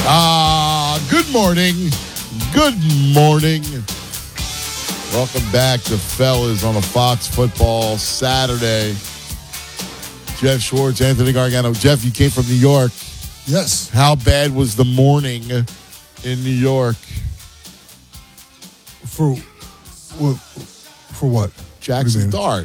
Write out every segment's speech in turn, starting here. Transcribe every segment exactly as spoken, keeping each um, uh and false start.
Ah, uh, good morning. Good morning. Welcome back to Fellas on a Fox Football Saturday. Jeff Schwartz, Anthony Gargano. Jeff, you came from New York. Yes. How bad was the morning in New York? For for, for what? Jackson what Dart.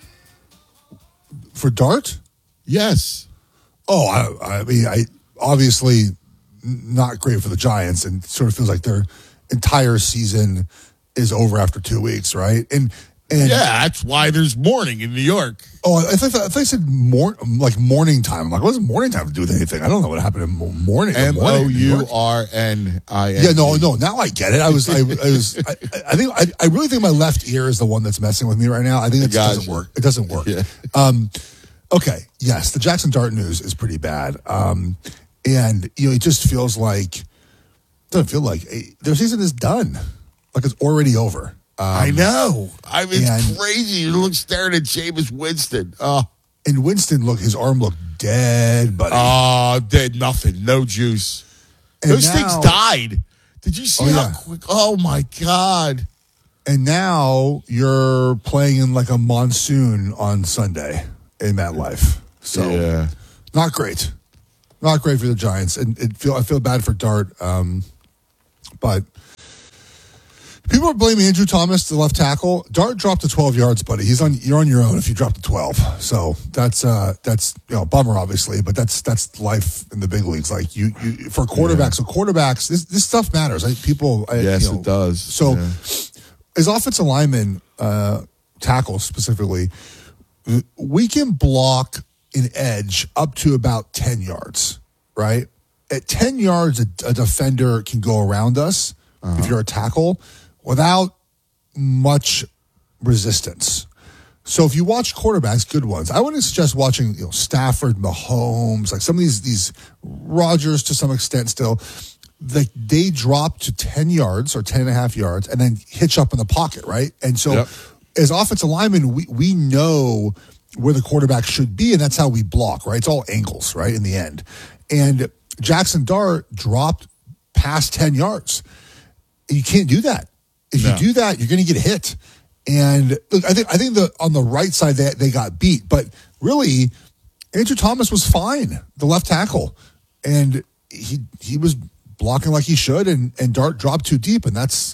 For Dart? Yes. Oh, I, I mean, I obviously not great for the Giants, and sort of feels like their entire season is over after two weeks, right? And and yeah, that's why there's morning in New York. Oh, I thought I thought I said more like morning time. I'm like, what does morning time have to do with anything? I don't know what happened in morning. M O U R N I N. Yeah, no, no. Now I get it. I was, I, I was, I, I think, I, I really think my left ear is the one that's messing with me right now. I think it doesn't work. It doesn't work. Yeah. Um, okay. Yes, the Jackson Dart news is pretty bad. Um, and you know, it just feels like doesn't feel like their season is done. Like it's already over. Um, I know. I mean, it's crazy. You look staring at Jameis Winston. Oh. And Winston, look, his arm looked dead, buddy. Oh, dead. Nothing. No juice. And Those now, things died. Did you see oh, how yeah. quick? Oh, my God. And now you're playing in like a monsoon on Sunday in MetLife. So, yeah. not great. Not great for the Giants. And it feel I feel bad for Dart. Um, but people are blaming Andrew Thomas, the left tackle. Dart dropped to twelve yards, buddy. He's on. You're on your own if you drop to twelve. So that's uh, that's you know bummer, obviously, but that's that's life in the big leagues. Like you, you for quarterbacks. Yeah. So quarterbacks, this this stuff matters. I, people, I, yes, you know, it does. So yeah. as offensive linemen, uh, tackles specifically, we can block an edge up to about ten yards. Right at ten yards, a, a defender can go around us uh-huh. if you're a tackle without much resistance. So if you watch quarterbacks, good ones, I wouldn't suggest watching you know Stafford, Mahomes, like some of these these Rodgers to some extent still. Like they drop to ten yards or ten and a half yards and then hitch up in the pocket, right? And so yep. as offensive linemen, we we know where the quarterback should be, and that's how we block, right? It's all angles, right, in the end. And Jackson Dart dropped past ten yards. You can't do that. If no. you do that, you're going to get hit. And look, I think I think the on the right side they they got beat, but really, Andrew Thomas was fine, the left tackle, and he he was blocking like he should, and, and Dart dropped too deep, and that's.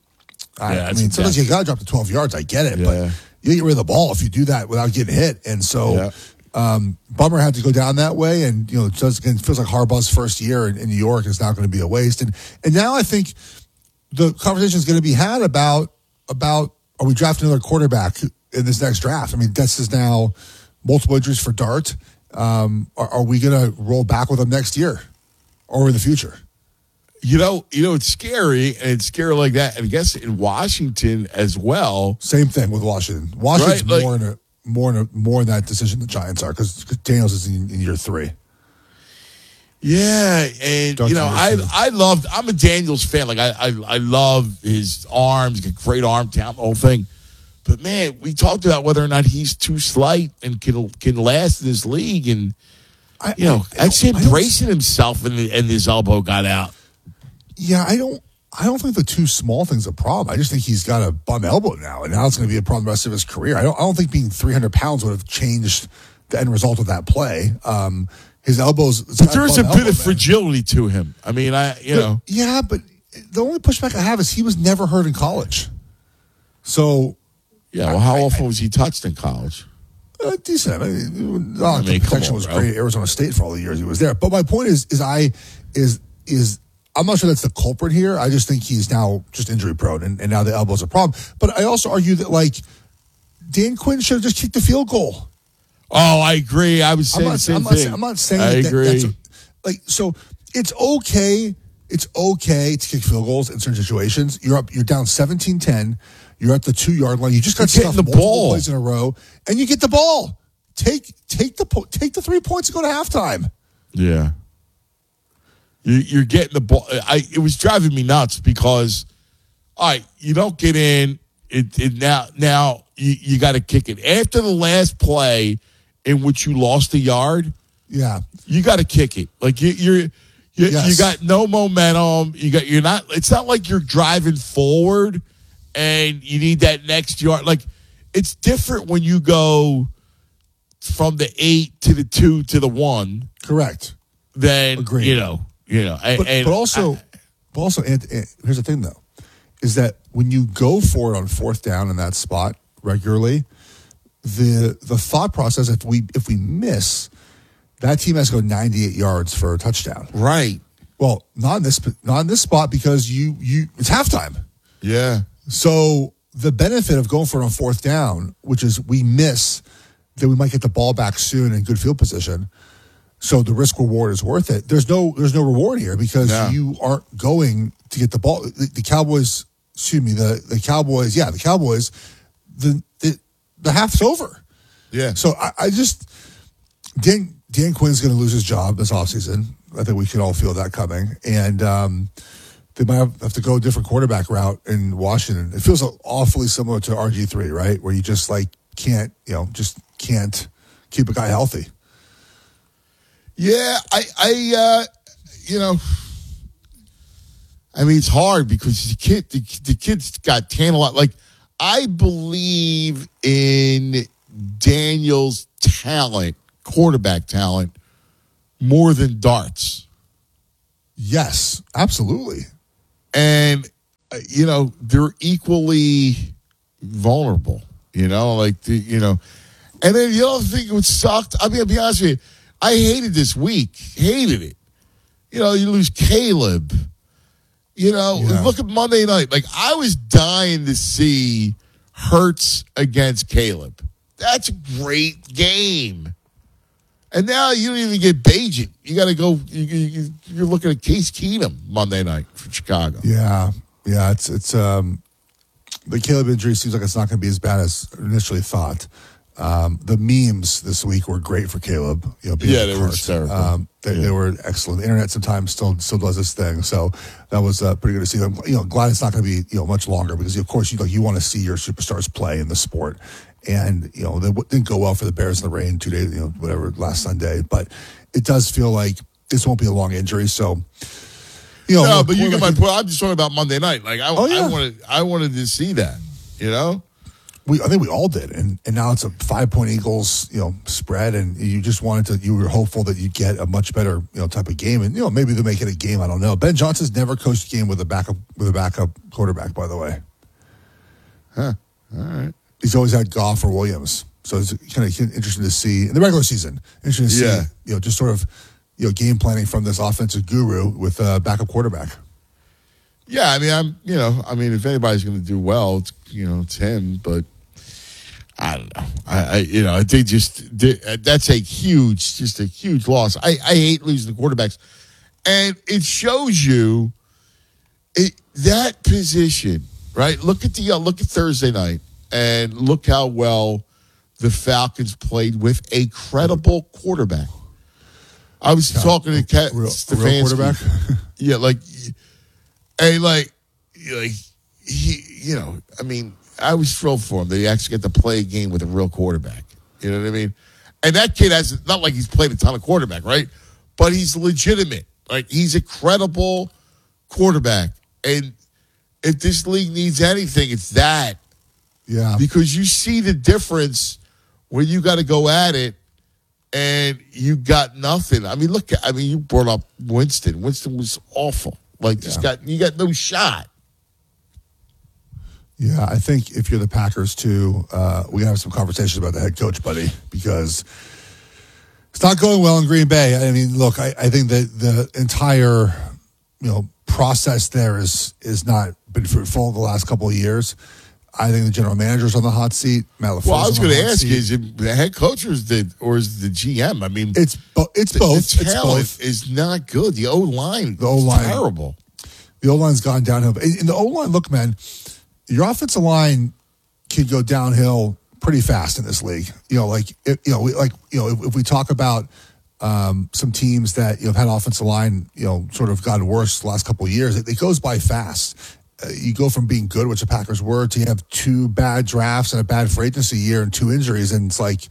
I, yeah, I mean, sometimes you got to drop to twelve yards. I get it, yeah. but you get rid of the ball if you do that without getting hit, and so. Yeah. Um, Bummer had to go down that way, and you know, it does, again, it feels like Harbaugh's first year in, in New York is now going to be a waste. And and now I think the conversation is going to be had about about are we drafting another quarterback in this next draft? I mean, this is now multiple injuries for Dart. Um, are, are we going to roll back with him next year or in the future? You know, you know, it's scary, and it's scary like that. And I guess in Washington as well. Same thing with Washington. Washington's right, like, more in a More in, a, more in that decision the Giants are because Daniels is in, in year three. Yeah, and Dark you know I I loved. I'm a Daniels fan. Like I I, I love his arms, great arm talent, the whole thing. But man, we talked about whether or not he's too slight and can can last in this league, and I, you know I, I that's him bracing himself, and and his elbow got out. Yeah, I don't. I don't think the too small thing's a problem. I just think he's got a bum elbow now, and now it's going to be a problem the rest of his career. I don't. I don't think being three hundred pounds would have changed the end result of that play. Um, his elbows. But there's a bit elbow, of fragility man. to him. I mean, I you but, know. Yeah, but the only pushback I have is he was never hurt in college. So. Yeah. Well, how I, often I, was he touched in college? Uh, decent. I mean, no, I mean, the protection on, was bro. great. Arizona State for all the years he was there. But my point is, is I is is. I'm not sure that's the culprit here. I just think he's now just injury prone, and, and now the elbow's a problem. But I also argue that, like, Dan Quinn should have just kicked the field goal. Oh, I agree. I was saying I'm not, the same I'm not, thing. I'm not saying I that agree. that's a, like, so it's okay. It's okay to kick field goals in certain situations. You're up. You're down seventeen ten. You're at the two yard line. You just got stuffed the multiple ball. plays in a row, and you get the ball. Take take the take the three points and go to halftime. Yeah. You're getting the ball. I, it was driving me nuts because, all right, you don't get in. It, it now now you, you got to kick it after the last play in which you lost a yard. Yeah, you got to kick it. Like you, you're You, Yes. you got no momentum. You got you're not. It's not like you're driving forward, and you need that next yard. Like it's different when you go from the eight to the two to the one. Correct. Then Agreed. you know, you know, and, But, and but also, I, but also, and, and here's the thing though, is that when you go for it on fourth down in that spot regularly, the the thought process if we if we miss, that team has to go ninety-eight yards for a touchdown. right. Well, not in this not in this spot because you you it's halftime. Yeah. So the benefit of going for it on fourth down, which is we miss, then we might get the ball back soon in good field position. So the risk reward is worth it. There's no there's no reward here because Yeah. you aren't going to get the ball. The, the Cowboys, excuse me, the, the Cowboys, yeah, the Cowboys, the the, the half's over. Yeah. So I, I just Dan Dan Quinn's going to lose his job this offseason. I think we can all feel that coming, and um, they might have, have to go a different quarterback route in Washington. It feels awfully similar to R G three, right? Where you just like can't, you know, just can't keep a guy healthy. Yeah, I, I, uh, you know, I mean, it's hard because the kid, the, the kid's got talent. Like, I believe in Daniel's talent, quarterback talent, more than Dart's. Yes, absolutely. And, uh, you know, they're equally vulnerable, you know, like, the, you know, and then the other thing that sucked, I mean, I'll be honest with you, I hated this week, hated it. You know, you lose Caleb. You know, Yeah. look at Monday night. Like, I was dying to see Hurts against Caleb. That's a great game. And now you don't even get Bagent. You got to go. You, you, you're looking at Case Keenum Monday night for Chicago. Yeah, yeah. It's it's um, the Caleb injury seems like it's not going to be as bad as initially thought. Um, the memes this week were great for Caleb. You know, being Yeah, in the they were cart. hysterical. Um, they, Yeah. they were excellent. The internet sometimes still still does this thing, so that was uh, pretty good to see. I'm you know glad it's not going to be you know much longer because of course you like you want to see your superstars play in the sport, and you know they w- didn't go well for the Bears in the rain two days you know whatever last Sunday, but it does feel like this won't be a long injury. So you know, No, look, but you we're get my like- point. I'm just talking about Monday night. Like, I, Oh, yeah. I wanted, I wanted to see that. You know. We, I think we all did, and and now it's a five point Eagles, you know, spread, and you just wanted to. You were hopeful that you'd get a much better, you know, type of game, and you know maybe they'll make it a game. I don't know. Ben Johnson's never coached a game with a backup with a backup quarterback, by the way. Huh. All right. He's always had Goff or Williams, so it's kind of interesting to see in the regular season. Interesting to see, Yeah. you know, just sort of, you know, game planning from this offensive guru with a backup quarterback. Yeah, I mean, I'm, you know, I mean, if anybody's going to do well, it's, you know, it's him. But I don't know. I, I you know, they just they, that's a huge, just a huge loss. I, I hate losing the quarterbacks, and it shows you it, that position, right? Look at the uh, look at Thursday night, and look how well the Falcons played with a credible quarterback. I was Yeah, talking to Kat real, real Stefanski. quarterback. Yeah, like, and like, like he, you know, I mean, I was thrilled for him that he actually get to play a game with a real quarterback. You know what I mean? And that kid has not like he's played a ton of quarterback, right? But he's legitimate. Like he's a credible quarterback. And if this league needs anything, it's that. Yeah, Because you see the difference when you got to go at it and you got nothing. I mean, look, I mean, you brought up Winston. Winston was awful. Like, just Yeah. got you got no shot. Yeah, I think if you're the Packers too, uh, we gotta have some conversations about the head coach, buddy, because it's not going well in Green Bay. I mean, look, I, I think that the entire you know process there is is not been fruitful the last couple of years. I think the general manager's on the hot seat. Matt LaFleur's Well, I was on the going to hot ask seat. you: is it the head coach or is the or is the G M? I mean, It's bo- it's the, both. the It's talent both. is not good. The O line, The O-line. terrible. The O line's gone downhill. In the O line, look, man, your offensive line can go downhill pretty fast in this league. You know, like if, you know, we, like you know, if, if we talk about um, some teams that you know have had offensive line, you know, sort of gotten worse the last couple of years, it, it goes by fast. Uh, you go from being good, which the Packers were, to you have two bad drafts and a bad free agency year and two injuries, and it's like,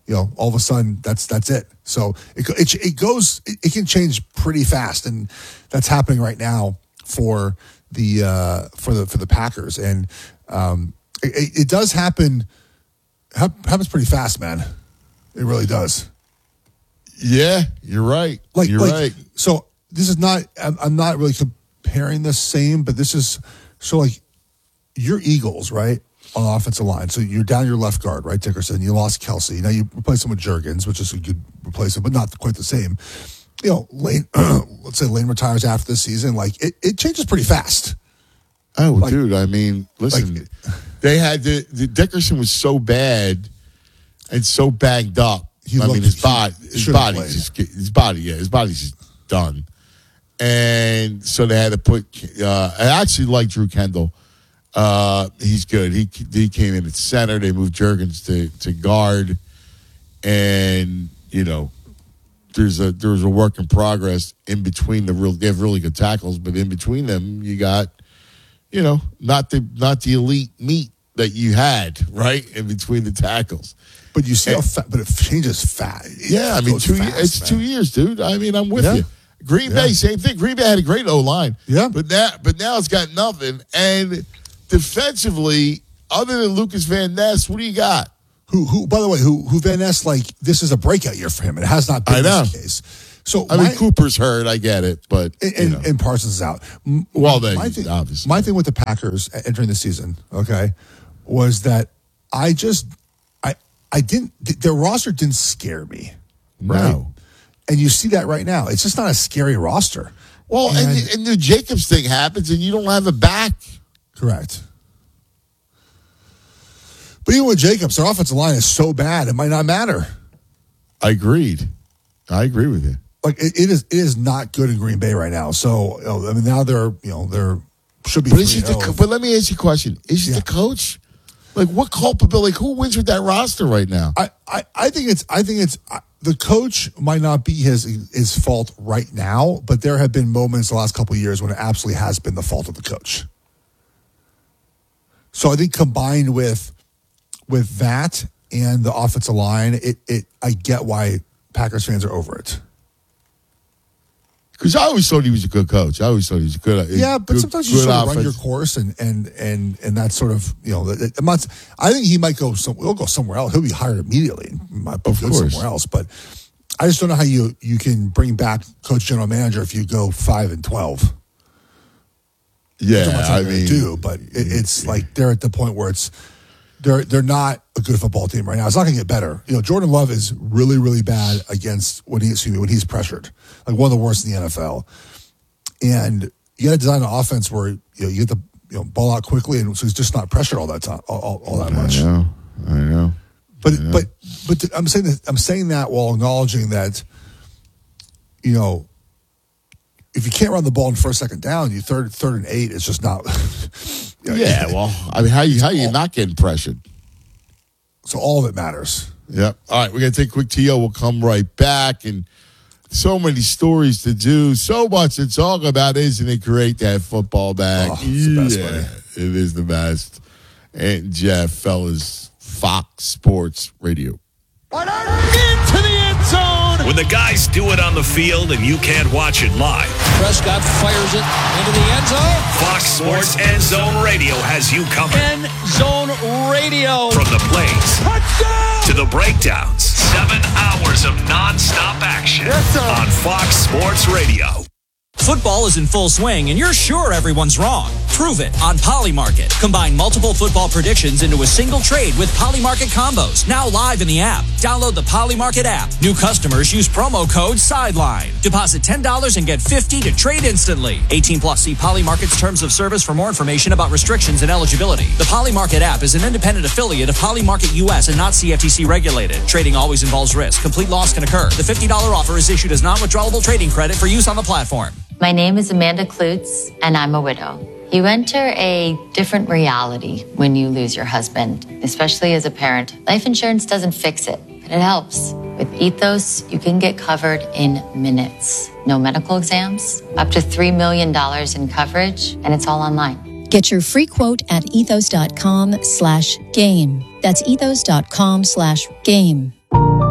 you know, all of a sudden that's that's it. So it it, it goes, it, it can change pretty fast, and that's happening right now for the uh, for the for the Packers, and um, it, it does happen. Happens pretty fast, man. It really does. Yeah, you're right. Like you're like, right. So this is not. I'm, I'm not really comparing the same, but this is so like your Eagles, right? On the offensive line. So you're down your left guard, right, Dickerson? You lost Kelsey. Now you replace him with Juergens, which is a good replacement, but not quite the same. You know, Lane, let's say Lane retires after the season. Like, it, it changes pretty fast. Oh, like, dude, I mean, listen, like, they had the, the Dickerson was so bad and so banged up. I looked, mean, his body, his body, just, his body, yeah, his body's just done. And so they had to put, uh, I actually like Drew Kendall. Uh, he's good. He he came in at center. They moved Juergens to, to guard, and you know, there's a there's a work in progress in between the real. They have really good tackles, but in between them, you got, you know, not the not the elite meat that you had right in between the tackles. But you see and, how, fa- but it changes fast. Yeah, I mean, two fast, it's man. two years, dude. I mean, I'm with yeah. you. Green yeah. Bay, same thing. Green Bay had a great O line. Yeah, but now but now it's got nothing and. Defensively, other than Lucas Van Ness, what do you got? Who, who? By the way, who, who Van Ness? Like, this is a breakout year for him. It has not been I know. this case. So I my, mean, Cooper's hurt. I get it, but and, you know. and Parsons is out. Well, then my thing, obviously, my thing with the Packers entering the season, okay, was that I just, I, I didn't. Their roster didn't scare me. Right? No, and you see that right now. It's just not a scary roster. Well, and, and, and the Jacobs thing happens, and you don't have a back. Correct. But even with Jacobs, their offensive line is so bad, it might not matter. I agreed. I agree with you. Like it, it is, it is not good in Green Bay right now. So you know, I mean, now they're you know they're should be. But is it the, but let me ask you a question: Is it yeah. the coach? Like what culpability? Like, who wins with that roster right now? I, I, I think it's I think it's uh, the coach might not be his his fault right now, but there have been moments the last couple of years when it absolutely has been the fault of the coach. So I think combined with with that and the offensive line, it it I get why Packers fans are over it. Because I always thought he was a good coach. I always thought he was a good. Yeah, but good, sometimes you sort of run your course, and and and and that sort of you know. I'm not, I think he might go. Some, he'll go somewhere else. He'll be hired immediately. He might be good somewhere else. But I just don't know how you you can bring back coach general manager if you go five and twelve. Yeah, I mean, do but it, it's yeah. like they're at the point where it's they're they're not a good football team right now. It's not going to get better. You know, Jordan Love is really really bad against when he excuse me when he's pressured, like one of the worst in the N F L. And you got to design an offense where you know you get the you know ball out quickly, and so he's just not pressured all that time, all, all, all that much. I know, I know. But I know. but but I'm saying that I'm saying that while acknowledging that, you know. If you can't run the ball in first, second down, you third, third and eight. It's just not. You know, yeah, well, I mean, how you how you not getting pressured? So all of it matters. Yep. All right, we're gonna take a quick T O. We'll come right back, and so many stories to do, so much to talk about. Isn't it great to have football back? Oh, it's the best, yeah, buddy. It is the best. And Jeff, fellas, Fox Sports Radio. Into the end zone. When the guys do it on the field and you can't watch it live. Prescott fires it into the end zone. Fox Sports End Zone Radio has you covered. End Zone Radio. From the plays Touchdown! to the breakdowns. Seven hours of nonstop action yes, on Fox Sports Radio. Football is in full swing, and you're sure everyone's wrong. Prove it on Polymarket. Combine multiple football predictions into a single trade with Polymarket combos. Now live in the app. Download the Polymarket app. New customers use promo code SIDELINE. Deposit ten dollars and get fifty dollars to trade instantly. eighteen plus. See Polymarket's terms of service for more information about restrictions and eligibility. The Polymarket app is an independent affiliate of Polymarket U S and not C F T C regulated. Trading always involves risk. Complete loss can occur. The fifty dollars offer is issued as non-withdrawable trading credit for use on the platform. My name is Amanda Klutz, and I'm a widow. You enter a different reality when you lose your husband, especially as a parent. Life insurance doesn't fix it, but it helps. With Ethos, you can get covered in minutes. No medical exams, up to three million dollars in coverage, and it's all online. Get your free quote at ethos.com slash game. That's ethos.com slash game.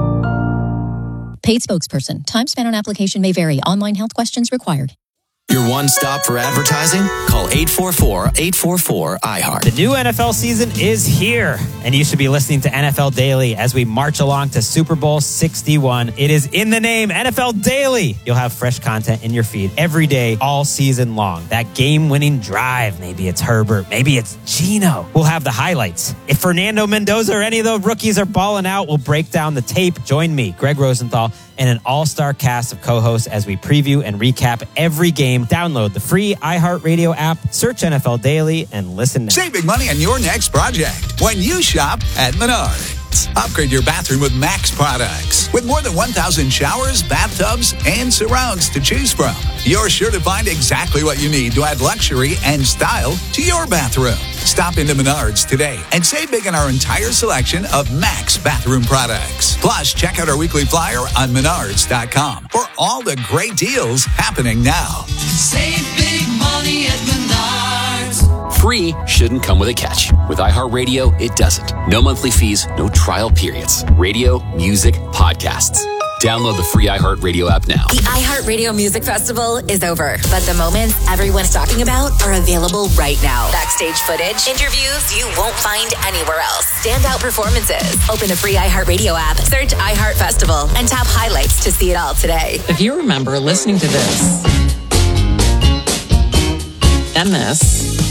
Paid spokesperson. Time spent on application may vary. Online health questions required. Your one stop for advertising? Call eight four four, eight four four, I heart. The new N F L season is here, and you should be listening to N F L Daily as we march along to Super Bowl sixty-one. It is in the name, N F L Daily. You'll have fresh content in your feed every day, all season long. That game-winning drive. Maybe it's Herbert. Maybe it's Geno. We'll have the highlights. If Fernando Mendoza or any of the rookies are balling out, we'll break down the tape. Join me, Greg Rosenthal, and an all-star cast of co-hosts as we preview and recap every game. Download the free iHeartRadio app, search N F L Daily, and listen now. Save big money on your next project when you shop at Menards. Upgrade your bathroom with Max products. With more than one thousand showers, bathtubs, and surrounds to choose from, you're sure to find exactly what you need to add luxury and style to your bathroom. Stop into Menards today and save big on our entire selection of Max bathroom products. Plus, check out our weekly flyer on menards dot com for all the great deals happening now. Save big money at Menards. Free shouldn't come with a catch. With iHeartRadio, it doesn't. No monthly fees, no trial periods. Radio, music, podcasts. Download the free iHeartRadio app now. The iHeartRadio Music Festival is over, but the moments everyone's talking about are available right now. Backstage footage, interviews you won't find anywhere else. Standout performances. Open the free iHeartRadio app, search iHeart Festival, and tap highlights to see it all today. If you remember listening to this and this,